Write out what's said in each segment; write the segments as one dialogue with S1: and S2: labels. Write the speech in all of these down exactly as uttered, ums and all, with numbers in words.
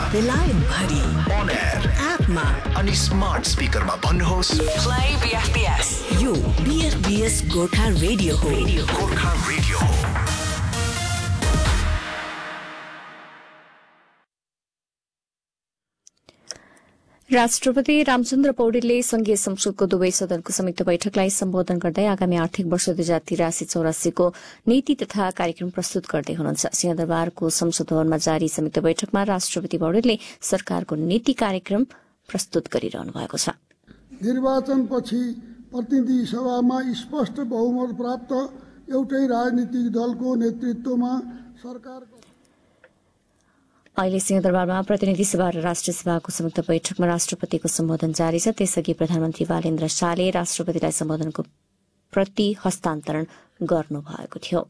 S1: बेलायत भरि
S2: on air
S1: एपमा
S2: अनि स्मार्ट स्पिकरमा भन्नुहोस्
S1: play B F B S। यो B F B S Gorkha radio हो।
S2: गोर्खा रेडियो हो।
S3: राष्ट्रपति रामचन्द्र पौडेलले संघीय संसदको दुवै सदनको संयुक्त बैठकलाई सम्बोधन गर्दै आगामी आर्थिक वर्ष दुई हजार तिरासी चौरासीको नीति तथा कार्यक्रम प्रस्तुत गर्दै हुनुहुन्छ। सिंहदरबारको संसद भवनमा जारी संयुक्त बैठकमा राष्ट्रपति पौडेलले सरकारको नीति कार्यक्रम प्रस्तुत गरिरहनु भएको छ।
S4: निर्वाचनपछि प्रतिनिधि सभामा स्पष्ट बहुमत प्राप्त एउटै राजनीतिक दलको नेतृत्वमा सरकारको
S3: अहिले सिंहदरबारमा प्रतिनिधि सभा र राष्ट्रिय सभाको संयुक्त बैठकमा राष्ट्रपतिको सम्बोधन जारी छ। त्यसअघि प्रधानमन्त्री बालेन्द्र शाहले राष्ट्रपतिलाई सम्बोधनको प्रति हस्तान्तरण गर्नुभएको थियो।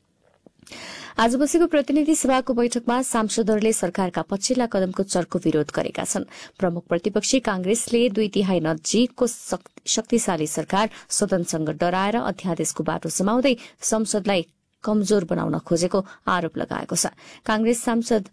S3: आज बसेको प्रतिनिधि सभाको बैठकमा सांसदहरूले सरकारका पछिल्ला कदमको चर्को विरोध गरेका छन्। प्रमुख प्रतिपक्षी कांग्रेसले दुई तिहाई नजिकको शक्तिशाली सरकार सदनसँग डराएर अध्यादेशको बाटो समाउँदै संसदलाई कमजोर बनाउन खोजेको आरोप लगाएको छ। कांग्रेस सांसद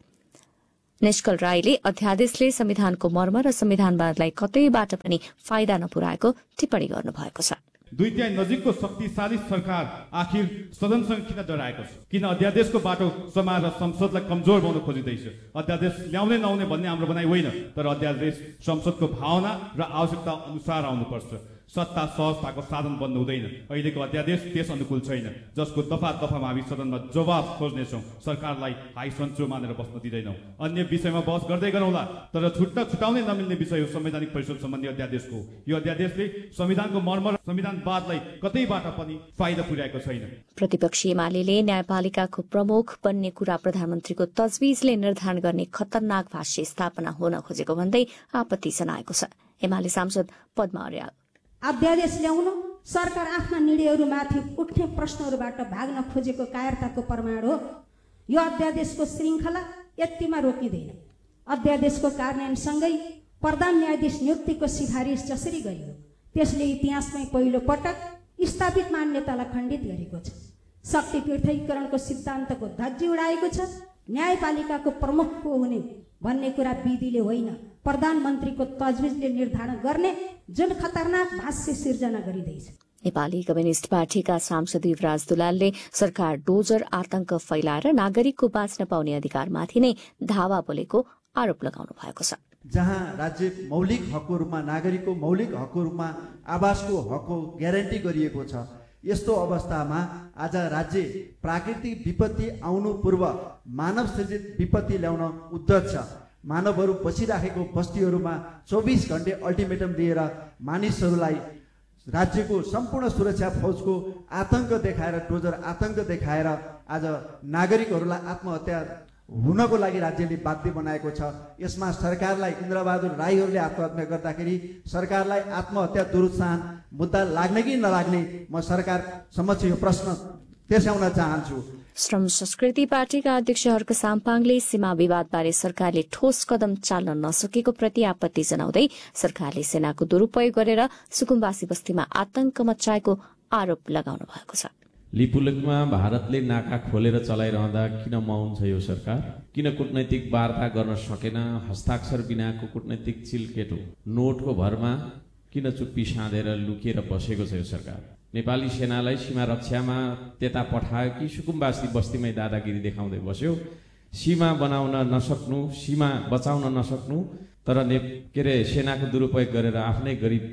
S3: निष्कल राईले अध्यादेशले संविधानको मर्म र संविधानवादलाई कतैबाट पनि फाइदा नपुर्याएको टिप्पणी गर्नुभएको छ।
S5: दुई तिहाई नजिकको शक्तिशाली सरकार आखिर सदनसँग किन डराएको छ? किन अध्यादेशको बाटो समाएर संसदलाई कमजोर बनाउन खोजिँदैछ? अध्यादेश ल्याउने नआउने भन्ने हाम्रो भनाइ होइन, तर अध्यादेश संसदको भावना र आवश्यकता अनुसार आउनुपर्छ। सत्ता सहजताको साधन बन्नु हुँदैन। अहिलेको अध्यादेश त्यस अनुकूल छैन, जसको दफा दफामा हामी सदनमा जवाब खोज्नेछौँ। सरकारलाई हाई सन्चो मानेर बस्न दिँदैनौँ। अन्य विषयमा बहस गर्दै गरौँला, तर छुट्न छुटाउनै नमिल्ने विषय हो संवैधानिक परिषद सम्बन्धी अध्यादेशको। यो अध्यादेशले संविधानको मर्म र संविधानवादलाई कतैबाट पनि फाइदा पुर्याएको छैन।
S3: प्रतिपक्षी एमालेले न्यायपालिकाको प्रमुख बन्ने कुरा प्रधानमन्त्रीको तजविजले निर्धारण गर्ने खतरनाक भाष्य स्थापना हुन खोजेको भन्दै आपत्ति जनाएको छ। एमाले सांसद पद्मा अर्याल
S6: अध्यादेश ल्याउन सरकार आफ्ना निर्णयहरूमाथि उठ्ने प्रश्नहरूबाट भाग्न खोजेको कायरताको प्रमाण हो। यो अध्यादेशको श्रृङ्खला यतिमा रोकिँदैन। अध्यादेशको कार्यान्वयनसँगै प्रधान न्यायाधीश नियुक्तिको सिफारिस जसरी गरियो त्यसले इतिहासमै पहिलो पटक स्थापित मान्यतालाई खण्डित गरेको छ। शक्ति पृथकीकरणको सिद्धान्तको धज्जी उडाएको छ। न्यायपालिकाको प्रमुख को हुने भन्ने कुरा विधिले होइन, प्रधानमन्त्रीको तजविजले निर्धारण गर्ने जुन खतरनाक भाष्य सिर्जना गरिँदैछ।
S3: नेपाली कम्युनिस्ट पार्टीका सांसद युवराज दुलालले सरकार डोजर आतंक फैलाएर नागरिकको बाँच्न पाउने अधिकारमाथि नै धावा बोलेको आरोप लगाउनु भएको छ।
S7: जहाँ राज्य मौलिक हकहरूमा नागरिकको मौलिक हकहरूमा आवासको हकको ग्यारेन्टी गरिएको छ, यस्तो अवस्थामा आज राज्य प्राकृतिक विपत्ति आउनु पूर्व मानव सृजित विपत्ति ल्याउन उद्धत छ। मानवहरू बसिराखेको बस्तीहरूमा चौबिस घण्टे अल्टिमेटम दिएर मानिसहरूलाई राज्यको सम्पूर्ण सुरक्षा फौजको आतंक देखाएर डोजर आतंक देखाएर आज नागरिकहरूलाई आत्महत्या हुनको लागि राज्यले बाध्य बनाएको छ। यसमा सरकारलाई इन्द्रबहादुर राईहरूले आत्महत्या गर्दाखेरि सरकारलाई आत्महत्या दुरुत्साहन मुद्दा लाग्ने कि नलाग्ने म सरकार समक्ष यो प्रश्न त्यसयाउन चाहन्छु।
S3: श्रम संस्कृति पार्टीका अध्यक्ष हर्क साम्पाङले सीमा विवादबारे सरकारले ठोस कदम चाल्न नसकेको प्रति आपत्ति जनाउँदै सरकारले सेनाको दुरूपयोग गरेर सुकुम्बासी बस्तीमा आतंक मचाएको आरोप लगाउनु भएको छ।
S8: लिपुलेकमा भारतले नाका खोलेर चलाइरहँदा किन मौन छ यो सरकार? किन कूटनैतिक वार्ता गर्न सकेन? हस्ताक्षर बिनाको कूटनैतिक चिलकेटो नोटको भरमा किन चुप्पी साँधेर लुकिएर बसेको छ यो सरकार? नेपाली सेनालाई सीमा रक्षामा त्यता पठायो कि सुकुम्बासी बस्तीमै दादागिरी देखाउँदै बस्यो? सीमा बनाउन नसक्नु, सीमा बचाउन नसक्नु, तर ने के अरे सेनाको दुरुपयोग गरेर आफ्नै गरिब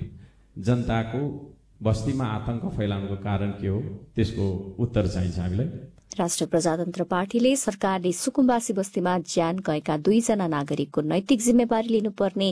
S8: जनताको बस्तीमा आतंक फैलाउनुको कारण के हो? त्यसको उत्तर चाहिन्छ हामीलाई।
S3: राष्ट्रिय प्रजातन्त्र पार्टीले सरकारले सुकुम्बासी बस्तीमा ज्यान गएका दुईजना नागरिकको नैतिक जिम्मेवारी लिनुपर्ने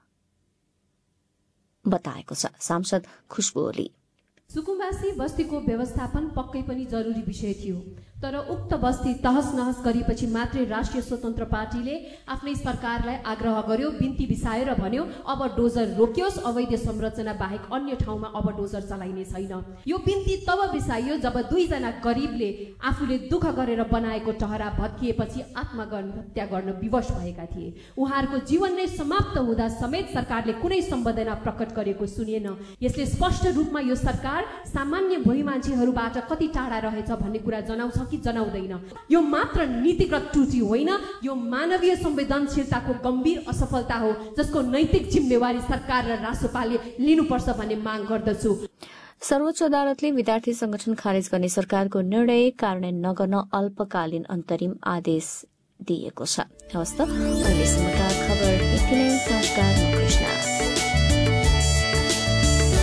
S3: बताएको छ। सांसद खुशबु ओली
S9: सुकुम्बासी बस्तीको व्यवस्थापन पक्कै पनि जरुरी विषय थियो, तर उक्त बस्ती तहस नहस गरेपछि मात्रै राष्ट्रिय स्वतन्त्र पार्टीले आफ्नै सरकारलाई आग्रह गर्यो, बिन्ती बिसाएर भन्यो अब डोजर रोकियोस्, अवैध संरचना बाहेक अन्य ठाउँमा अब डोजर चलाइने छैन। यो बिन्ती तब बिसाइयो जब दुईजना गरिबले आफूले दुःख गरेर बनाएको टहरा भत्किएपछि आत्महत्या गर्न विवश भएका थिए। उहाँहरूको जीवन नै समाप्त हुँदा समेत सरकारले कुनै सम्वेदना प्रकट गरेको सुनिएन। यसले स्पष्ट रूपमा यो सरकार सामान्य भोइ मान्छेहरूबाट कति टाढा रहेछ भन्ने कुरा जनाउँछ कि जनाउँदैन। यो मात्र नीतिगत त्रुटि होइन, यो मानवीय संवेदनशीलताको गम्भीर असफलता हो जसको नैतिक जिम्मेवारी सरकार र राष्ट्रपालले लिनुपर्छ भन्ने माग गर्दछु।
S3: सर्वोच्च अदालतले विद्यार्थी संगठन खारेज गर्ने सरकारको निर्णय कार्यान्वयन नगर्न अल्पकालीन अन्तरिम आदेश दिएको छ। हवस् त अहिलेसम्मका खबर यति नै। नमस्कार, म कृष्ण।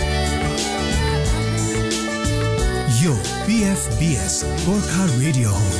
S2: यो पीएफबीएस गोर्खा रेडियो हो।